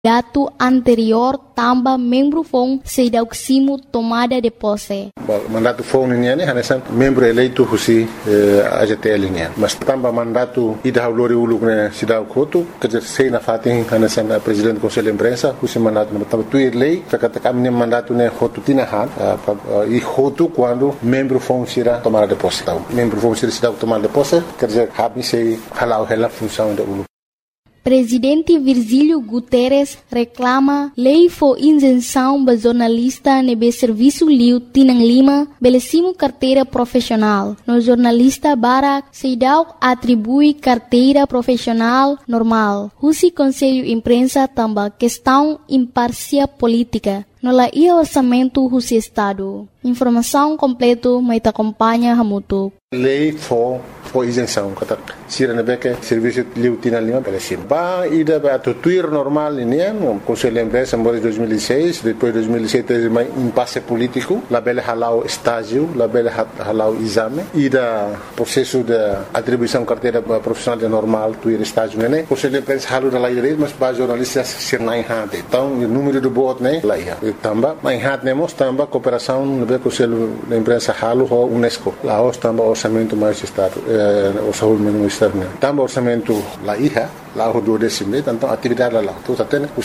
Candidato anterior também membro FON Seidauximo tomada de posse. Mandato FON ini hanesan membro eleito husi AGTL ini. Mas também mandato ida haulori uluk ne Sidau Koto kerja sei na fatin hanesan presidente do conselho de imprensa husi mandato na também tuir lei kata kami mandato ne Koto tina han e Koto quando membro FON sira tomada de posse. Membro FON sira Sidau tomada de posse kerja kami sei halau hela função da uluk. Presidente Virgílio Guterres reclama lei for isenção para jornalista nebe serviço liu Tinang Lima belecimo carteira profissional. No jornalista Barak Seidau atribui carteira profissional normal. Husi Conselho Imprensa também questão imparcial política. No la ia orçamento Husi Estado. Informação completa mais acompanha Hamutu. Lei for isenção kata sira nebeke serviço liu Tinang Lima belecim. Ba ida ba tuir normal ini Conselho de Imprensa em 2006, depois 2007 teve mais impasse político, la bele halau estágio, la bele halau exame, ida processo de atribuição carteira profissional de normal tuir estágio né. Conselho de Imprensa halu da lei direito, mas ba jornalistas sir nai hade. Então o número do voto né lá ia. Tamba mai hade nemos tamba cooperação no Conselho de Imprensa halu ho UNESCO. Lá os tamba orçamento mais estado orçamento mais estado né. Tamba orçamento lá ia lá o 12 então atividade lá tudo até o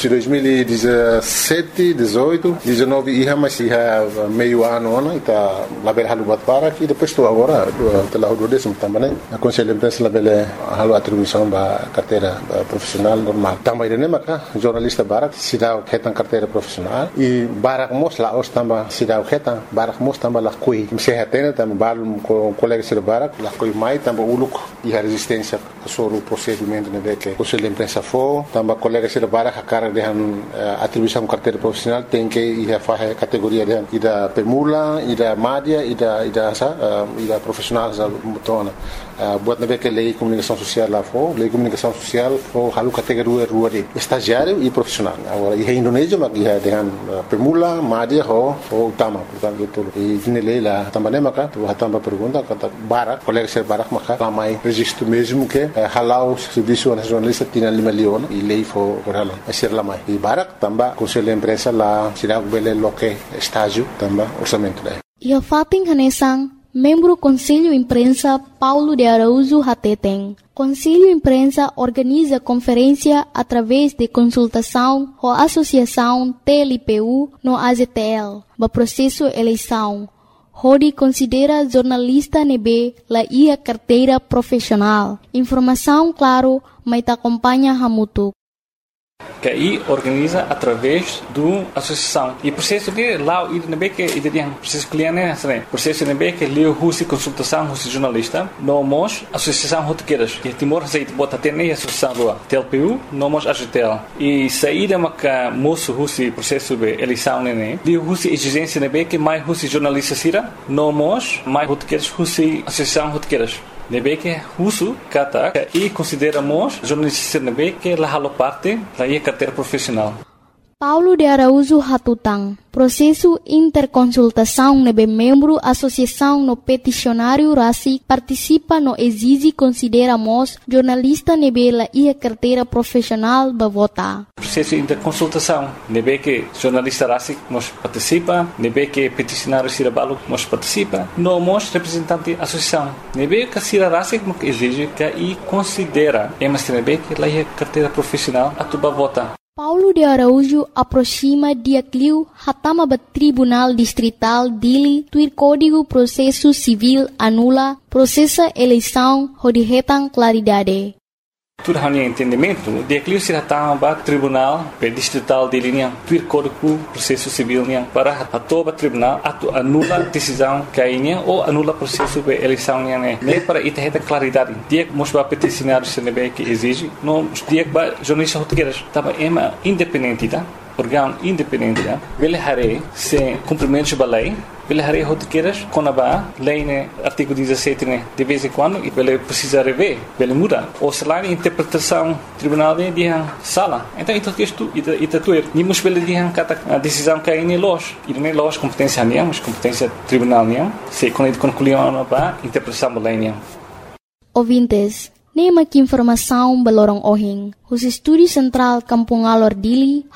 2017 18 19 ia mas ia meio ano né tá lá bela halu bat para e depois estou agora lá o 12 também né a Conselho de Imprensa lá bela halu atribuição da carteira profissional normal também né maca jornalista Barak Sidau ketan carteira profissional e Barak mos lá os também Sidau ketan Barak mos também lá coi se hatena também balum com colega Sidau Barak lá coi mai também uluk e a resistência sobre o procedimento né que Conselho de Imprensa for, também colega Sidau Barak a cara de atribuição carteira profissional tem que ir a fazer categoria de ida pemula, ida média, ida profissional za mutona. Buat nabe que lei comunicação social lá for, lei comunicação social for halu categoria rua de estagiário e profissional. Agora em Indonésia mas ia dengan pemula, média ho utama, portanto tudo. E ini lei lá também maka tu também pergunta kata Barak, colega Sidau Barak maka ramai registro mesmo que halau serviço nacionalista Tinang Lima Leon e lei for halau ser lamai. E Barak também Conselho de Imprensa lá Sidau bele loke estágio também orçamento lá. Ia fating hanesang membro Conselho Imprensa Paulo de Araújo Hateteng. Conselho Imprensa organiza conferência através de consultação com a Associação TLPU no AGTL, para processo eleição. Hodi considera jornalista nebe la ia carteira profissional. Informação claro, mas acompanha Hamutu. Que aí organiza através do associação e processo de lá e também que tem processo cliente né processo também que leu husi consultação husi jornalista nomos associação rotequeiras que Timor aceita bota até nem associação lá TLPU nomos AGTL e saída maca moço husi processo de eleição né leu husi exigência também que mais husi jornalista sira nomos mais rotequeiras husi associação rotequeiras nebe que uso kata e consideramos jornalista nebe que la halo parte la ia carteira profissional. Paulo de Araújo Hatutang. Processo interconsultação nebe membro associação no peticionário RACI participa no exige consideramos jornalista nebe la ia carteira profissional ba votar. Processo interconsultação nebe que jornalista RACI nos participa, nebe que peticionário Sirabalo nos participa, nós representante associação nebe que Sira RACI exige que e considera mas nebe que la ia carteira profissional atuba votar. Paulo de Araújo aproxima dia cliu hatama ba Tribunal Distrital dili tuir Código Processo Civil anula processa eleição hodihetan claridade. Tudo hanya entendimento de que se hatama Tribunal Distrital de linha tuir Código Processo Civil para atoba tribunal atu anula decisão cainha ou anula processo de eleição né para ita claridade dia mosba peticionário se nebe que exige no dia ba jornalista rotegueiras tava ema independente tá órgão independente tá ele hare se cumprimento da lei ele hare rotegueiras quando ba lei né artigo 17 né de vez em quando e ele precisa rever ele muda ou se lá interpretação tribunal de sala então isto tuer ni musbele de kata a decisão que é los e nem los competência minha mas competência tribunal minha se quando concluiu ba interpretação da lei. Ouvintes, Nema que informação balorong ohing. Os Estúdio Central Kampung Alor Dili,